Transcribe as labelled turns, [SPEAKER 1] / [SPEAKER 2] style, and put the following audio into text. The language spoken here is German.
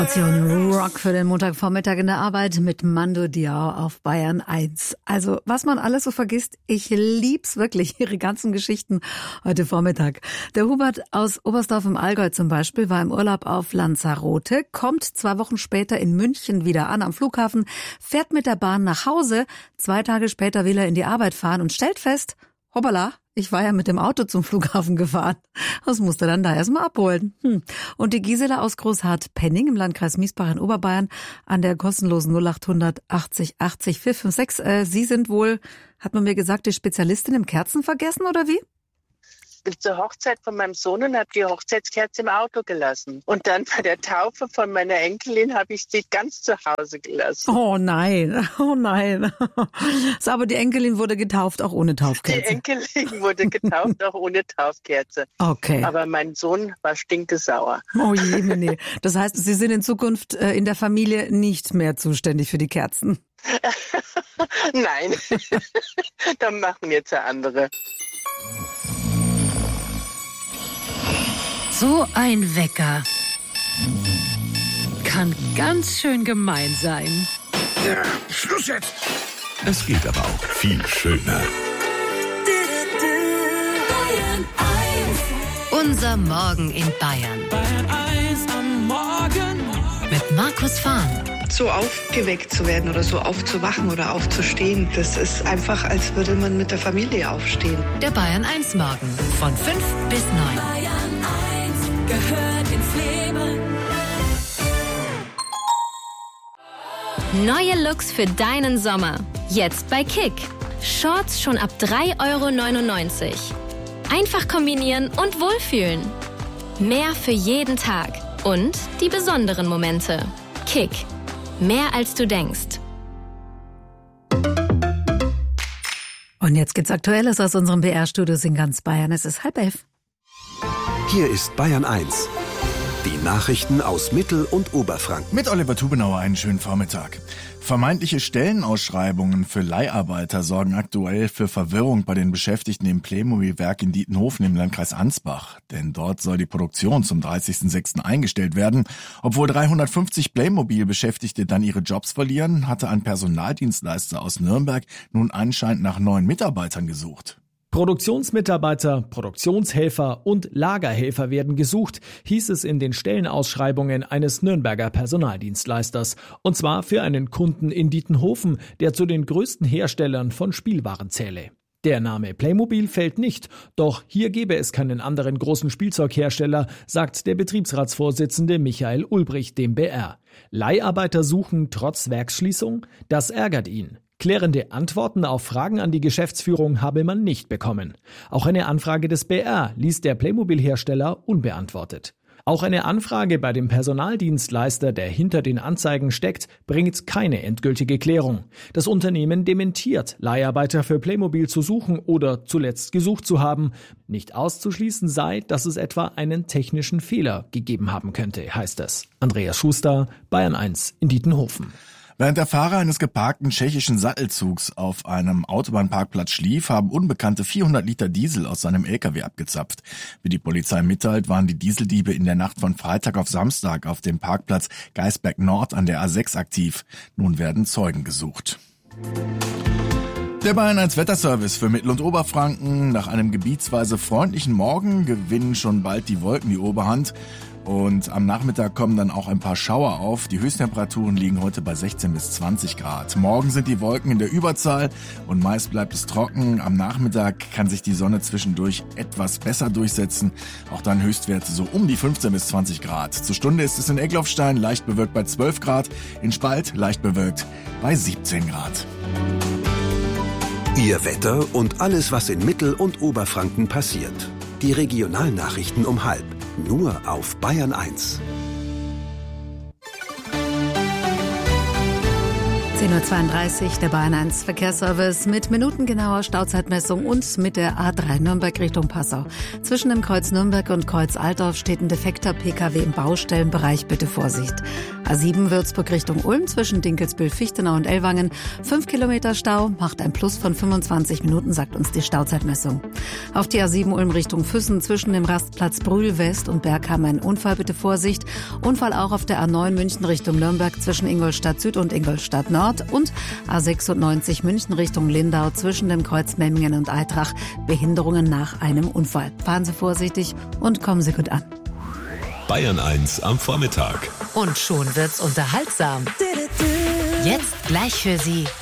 [SPEAKER 1] Rock für den Montagvormittag in der Arbeit mit Mando Diao auf Bayern 1. Also, was man alles so vergisst, ich lieb's wirklich, ihre ganzen Geschichten heute Vormittag. Der Hubert aus Oberstdorf im Allgäu zum Beispiel war im Urlaub auf Lanzarote, kommt 2 Wochen später in München wieder an am Flughafen, fährt mit der Bahn nach Hause, 2 Tage später will er in die Arbeit fahren und stellt fest, hoppala, ich war ja mit dem Auto zum Flughafen gefahren. Das musste dann da erstmal abholen. Und die Gisela aus Großhardt-Penning im Landkreis Miesbach in Oberbayern an der kostenlosen 0800 80 80 456. Sie sind wohl, hat man mir gesagt, die Spezialistin im Kerzenvergessen oder wie?
[SPEAKER 2] Ich bin zur Hochzeit von meinem Sohn und habe die Hochzeitskerze im Auto gelassen. Und dann bei der Taufe von meiner Enkelin habe ich sie ganz zu Hause gelassen.
[SPEAKER 1] Oh nein, oh nein. So, aber die Enkelin wurde getauft, auch ohne Taufkerze.
[SPEAKER 2] Die Enkelin wurde getauft, auch ohne Taufkerze.
[SPEAKER 1] Okay.
[SPEAKER 2] Aber mein Sohn war stinkesauer.
[SPEAKER 1] Oh je, nee. Das heißt, Sie sind in Zukunft in der Familie nicht mehr zuständig für die Kerzen?
[SPEAKER 2] Nein, da machen jetzt andere.
[SPEAKER 3] So ein Wecker kann ganz schön gemein sein.
[SPEAKER 4] Ja, Schluss jetzt! Es geht aber auch viel schöner.
[SPEAKER 3] Unser Morgen in Bayern.
[SPEAKER 5] Bayern 1 am Morgen.
[SPEAKER 3] Mit Markus Fahn.
[SPEAKER 6] So aufgeweckt zu werden oder so aufzuwachen oder aufzustehen, das ist einfach, als würde man mit der Familie aufstehen.
[SPEAKER 3] Der Bayern 1 Morgen von 5 bis 9.
[SPEAKER 5] Bayern 1 gehört ins Leben.
[SPEAKER 7] Neue Looks für deinen Sommer. Jetzt bei Kick. Shorts schon ab 3,99 €. Einfach kombinieren und wohlfühlen. Mehr für jeden Tag. Und die besonderen Momente. Kick. Mehr als du denkst.
[SPEAKER 1] Und jetzt gibt's Aktuelles aus unserem BR-Studios in ganz Bayern. Es ist 10:30.
[SPEAKER 8] Hier ist Bayern 1. Die Nachrichten aus Mittel- und Oberfranken.
[SPEAKER 9] Mit Oliver Tubenauer einen schönen Vormittag. Vermeintliche Stellenausschreibungen für Leiharbeiter sorgen aktuell für Verwirrung bei den Beschäftigten im Playmobil-Werk in Dietenhofen im Landkreis Ansbach. Denn dort soll die Produktion zum 30.06. eingestellt werden. Obwohl 350 Playmobil-Beschäftigte dann ihre Jobs verlieren, hatte ein Personaldienstleister aus Nürnberg nun anscheinend nach neuen Mitarbeitern gesucht.
[SPEAKER 10] Produktionsmitarbeiter, Produktionshelfer und Lagerhelfer werden gesucht, hieß es in den Stellenausschreibungen eines Nürnberger Personaldienstleisters. Und zwar für einen Kunden in Dietenhofen, der zu den größten Herstellern von Spielwaren zähle. Der Name Playmobil fällt nicht, doch hier gäbe es keinen anderen großen Spielzeughersteller, sagt der Betriebsratsvorsitzende Michael Ulbricht dem BR. Leiharbeiter suchen trotz Werksschließung? Das ärgert ihn. Klärende Antworten auf Fragen an die Geschäftsführung habe man nicht bekommen. Auch eine Anfrage des BR ließ der Playmobil-Hersteller unbeantwortet. Auch eine Anfrage bei dem Personaldienstleister, der hinter den Anzeigen steckt, bringt keine endgültige Klärung. Das Unternehmen dementiert, Leiharbeiter für Playmobil zu suchen oder zuletzt gesucht zu haben. Nicht auszuschließen sei, dass es etwa einen technischen Fehler gegeben haben könnte, heißt es. Andreas Schuster, Bayern 1 in Dietenhofen.
[SPEAKER 9] Während der Fahrer eines geparkten tschechischen Sattelzugs auf einem Autobahnparkplatz schlief, haben Unbekannte 400 Liter Diesel aus seinem LKW abgezapft. Wie die Polizei mitteilt, waren die Dieseldiebe in der Nacht von Freitag auf Samstag auf dem Parkplatz Geisberg Nord an der A6 aktiv. Nun werden Zeugen gesucht. Der Bayern 1 Wetterservice für Mittel- und Oberfranken. Nach einem gebietsweise freundlichen Morgen gewinnen schon bald die Wolken die Oberhand. Und am Nachmittag kommen dann auch ein paar Schauer auf. Die Höchsttemperaturen liegen heute bei 16 bis 20 Grad. Morgen sind die Wolken in der Überzahl und meist bleibt es trocken. Am Nachmittag kann sich die Sonne zwischendurch etwas besser durchsetzen. Auch dann Höchstwerte so um die 15 bis 20 Grad. Zur Stunde ist es in Egloffstein leicht bewölkt bei 12 Grad, in Spalt leicht bewölkt bei 17 Grad.
[SPEAKER 8] Ihr Wetter und alles, was in Mittel- und Oberfranken passiert. Die Regionalnachrichten um 12:30. Nur auf Bayern 1.
[SPEAKER 1] 10.32 Uhr, der Bayern 1 Verkehrsservice mit minutengenauer Stauzeitmessung und mit der A3 Nürnberg Richtung Passau. Zwischen dem Kreuz Nürnberg und Kreuz Altdorf steht ein defekter PKW im Baustellenbereich, bitte Vorsicht. A7 Würzburg Richtung Ulm zwischen Dinkelsbühl, Fichtenau und Ellwangen. 5 Kilometer Stau, macht ein Plus von 25 Minuten, sagt uns die Stauzeitmessung. Auf die A7 Ulm Richtung Füssen zwischen dem Rastplatz Brühl West und Bergheim ein Unfall, bitte Vorsicht. Unfall auch auf der A9 München Richtung Nürnberg zwischen Ingolstadt Süd und Ingolstadt Nord. Und A96 München Richtung Lindau zwischen dem Kreuz Memmingen und Eitrach. Behinderungen nach einem Unfall. Fahren Sie vorsichtig und kommen Sie gut an.
[SPEAKER 4] Bayern 1 am Vormittag.
[SPEAKER 3] Und schon wird's unterhaltsam. Jetzt gleich für Sie